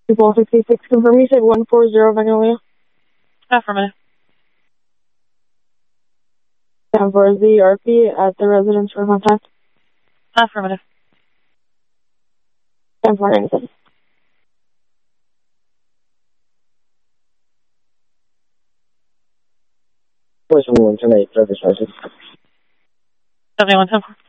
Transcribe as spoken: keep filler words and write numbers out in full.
People sixty-six, confirm you said one forty Magnolia. Affirmative. ten for Z R P at the residence for contact. Affirmative. ten for ninety-seven. Voice one ten eight, service message. seventy-one ten four.